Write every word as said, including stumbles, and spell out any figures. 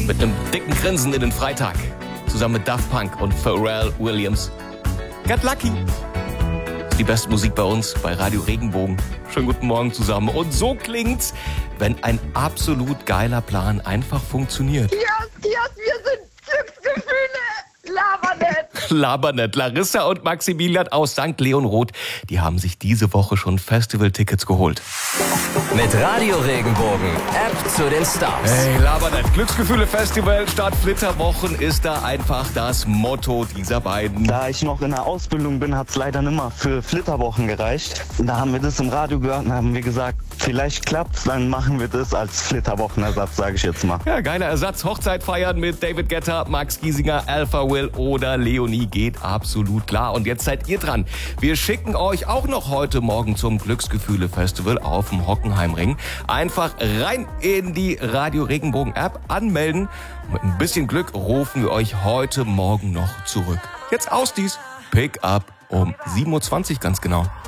Mit einem dicken Grinsen in den Freitag. Zusammen mit Daft Punk und Pharrell Williams. Get Lucky. Die beste Musik bei uns, bei Radio Regenbogen. Schönen guten Morgen zusammen. Und so klingt's, wenn ein absolut geiler Plan einfach funktioniert. Yes, yes, wir sind Glücksgefühle. Labernet. Labernet. Larissa und Maximilian aus Sankt Leonroth, die haben sich diese Woche schon Festival-Tickets geholt. Mit Radio Regenbogen, App zu den Stars. Hey, Labernet. Glücksgefühle-Festival statt Flitterwochen ist da einfach das Motto dieser beiden. Da ich noch in der Ausbildung bin, hat es leider nicht mehr für Flitterwochen gereicht. Da haben wir das im Radio gehört und haben wir gesagt, vielleicht klappt's, dann machen wir das als Flitterwochenersatz, sage ich jetzt mal. Ja, geiler Ersatz. Hochzeit feiern mit David Guetta, Max Giesinger, Alpha Will oder Leonie geht absolut klar. Und jetzt seid ihr dran. Wir schicken euch auch noch heute Morgen zum Glücksgefühle-Festival auf dem Hockenheimring. Einfach rein in die Radio Regenbogen App anmelden. Und mit ein bisschen Glück rufen wir euch heute Morgen noch zurück. Jetzt aus dies. Pick up um sieben Uhr zwanzig ganz genau.